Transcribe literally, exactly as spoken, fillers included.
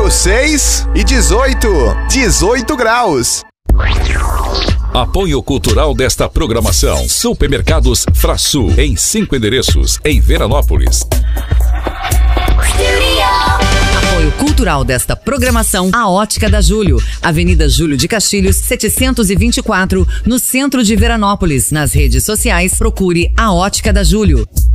quatro, seis e dezoito. dezoito graus. Apoio cultural desta programação: Supermercados Frasul, em cinco endereços, em Veranópolis. Apoio cultural desta programação: A Ótica da Júlio, Avenida Júlio de Castilhos, setecentos e vinte e quatro, no centro de Veranópolis. Nas redes sociais, procure A Ótica da Júlio.